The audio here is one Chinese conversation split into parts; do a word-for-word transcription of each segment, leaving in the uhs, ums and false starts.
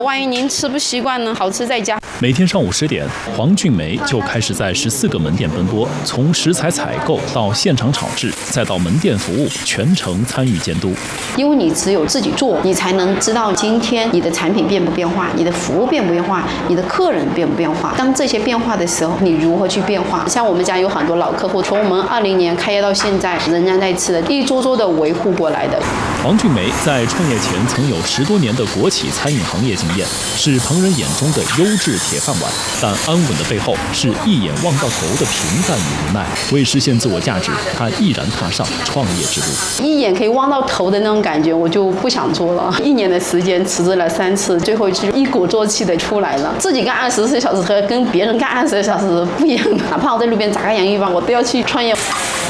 万一您吃不习惯呢？好吃在家。 每天上午十点，黄俊梅就开始在十四个门店奔波，从食材采购到现场炒制，再到门店服务，全程参与监督。 因为你只有自己做，你才能知道今天你的产品变不变化，你的服务变不变化，你的客人变不变化。当这些变化的时候，你如何去变化？像我们家有很多老客户，从我们二零年开业到现在，仍然在吃的，一桌桌的维护过来的。 黄俊梅在创业前曾有十多年的国企餐饮行业经验，是旁人眼中的优质铁饭碗，但安稳的背后是一眼望到头的平淡与无奈。为实现自我价值，他毅然踏上创业之路。 一眼可以望到头的那种感觉，我就不想做了。一年的时间辞职了三次，最后就一鼓作气的出来了。自己干二十四小时和跟别人干二十四小时不一样的，哪怕我在路边砸个洋芋棒，我都要去创业。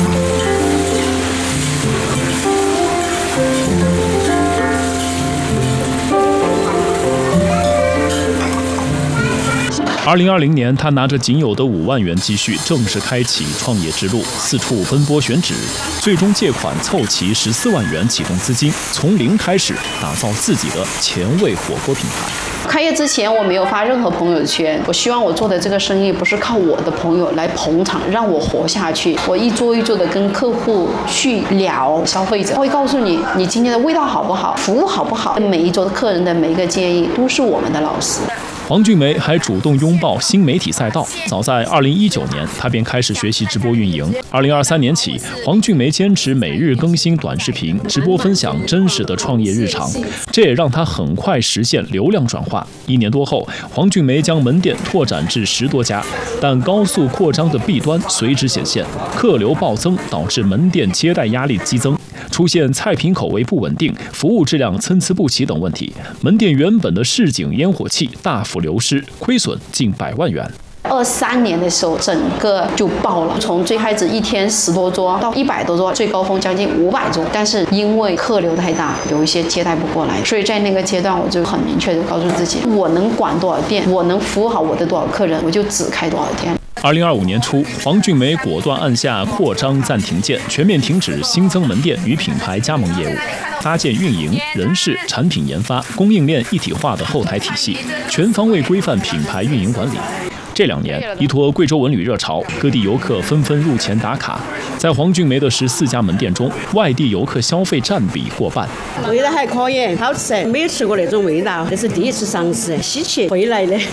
二零二零年，他拿着仅有的五万元积蓄，正式开启创业之路，四处奔波选址，最终借款凑齐十四万元启动资金，从零开始打造自己的前卫火锅品牌。 开业之前，我没有发任何朋友圈，我希望我做的这个生意不是靠我的朋友来捧场，让我活下去。我一桌一桌的跟客户去聊，消费者会告诉你，你今天的味道好不好，服务好不好，每一桌的客人的每一个建议都是我们的老师。 黄俊梅还主动拥抱新媒体赛道，早在二零一九年，她便开始学习直播运营。二零二三年起，黄俊梅坚持每日更新短视频，直播分享真实的创业日常，这也让她很快实现流量转化。一年多后，黄俊梅将门店拓展至十多家，但高速扩张的弊端随之显现，客流暴增导致门店接待压力激增，出现菜品口味不稳定、服务质量参差不齐等问题。门店原本的市井烟火气大幅流失，亏损近百万元。 二三年的时候，整个就爆了，从最开始一天十多桌到一百多桌，最高峰将近五百桌。但是因为客流太大，有一些接待不过来，所以在那个阶段，我就很明确的告诉自己，我能管多少店，我能服务好我的多少客人，我就只开多少店。 二零二五年初，黄俊梅果断按下扩张暂停键，全面停止新增门店与品牌加盟业务，搭建运营、人事、产品研发、供应链一体化的后台体系，全方位规范品牌运营管理。这两年，依托贵州文旅热潮，各地游客纷纷入前打卡。在黄俊梅的十四家门店中，外地游客消费占比过半。 味道还可以，好吃，没有吃过那种味道，这是第一次尝试，稀奇，回来的。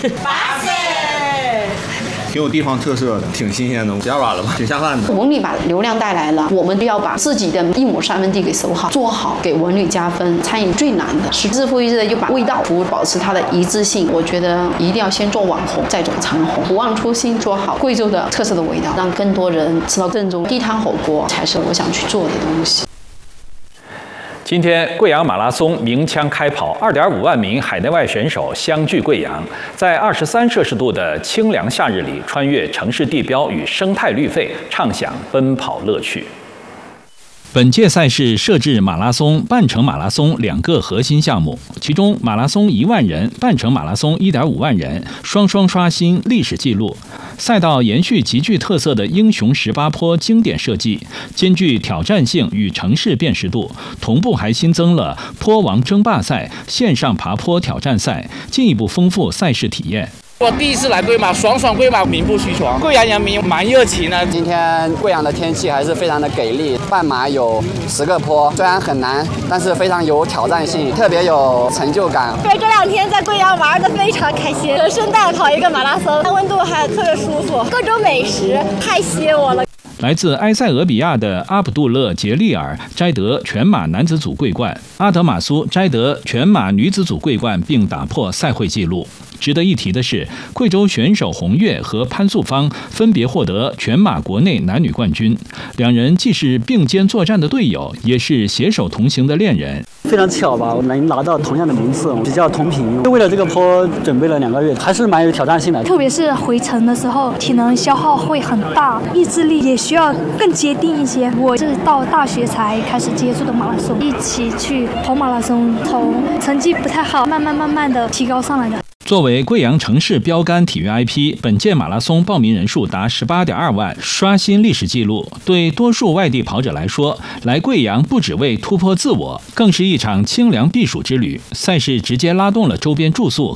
挺有地方特色的，挺新鲜的，加软了吧，挺下饭的。 文旅把流量带来了，我们要把自己的一亩三分地给守好，做好，给文旅加分。餐饮最难的是日复一日的就把味道、服务保持它的一致性。我觉得一定要先做网红，再做长红，不忘初心，做好贵州的特色的味道，让更多人吃到正宗地摊火锅，才是我想去做的东西。 今天，贵阳马拉松鸣枪开跑，二点五万名海内外选手相聚贵阳，在二十三摄氏度的清凉夏日里，穿越城市地标与生态绿肺，畅享奔跑乐趣。本届赛事设置马拉松、半程马拉松两个核心项目，其中马拉松一万人、半程马拉松一点五万人，双双刷新历史纪录。赛道延续极具特色的英雄十八坡经典设计，兼具挑战性与城市辨识度，同步还新增了坡王争霸赛、线上爬坡挑战赛，进一步丰富赛事体验。 我第一次来贵马，爽爽贵马，名不虚传。贵阳人民蛮热情的。 今天贵阳的天气还是非常的给力，半马有十个坡，虽然很难，但是非常有挑战性，特别有成就感。 对，这两天在贵阳玩的非常开心，人生大跑一个马拉松，温度还特别舒服，各种美食太吸引我了。 来自埃塞俄比亚的阿卜杜勒·杰利尔摘得全马男子组桂冠，阿德马苏摘得全马女子组桂冠，并打破赛会纪录。值得一提的是，贵州选手洪越和潘素芳分别获得全马国内男女冠军，两人既是并肩作战的队友，也是携手同行的恋人。 非常巧吧，我能拿到同样的名次，比较同频。为了这个坡准备了两个月，还是蛮有挑战性的。 特别是回程的时候，体能消耗会很大，意志力也需要更坚定一些。我是到大学才开始接触的马拉松，一起去跑马拉松，从成绩不太好，慢慢慢慢的提高上来的。 作为贵阳城市标杆体育 I P， 本届马拉松报名人数达 十八点二万，刷新历史纪录。对多数外地跑者来说，来贵阳不只为突破自我，更是一场清凉避暑之旅。赛事直接拉动了周边住宿